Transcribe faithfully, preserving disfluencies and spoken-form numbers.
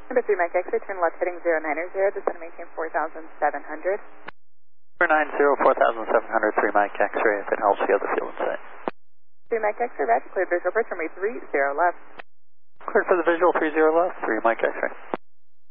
Number three, Mike X-ray, turn left heading zero nine zero, descend and maintain four thousand seven hundred. four nine zero, four thousand seven hundred, three Mike X-ray, if it helps the other field in sight. three Mike X-ray, roger, cleared visual approach, runway three zero left. Cleared for the visual, three zero left, three Mike X-ray.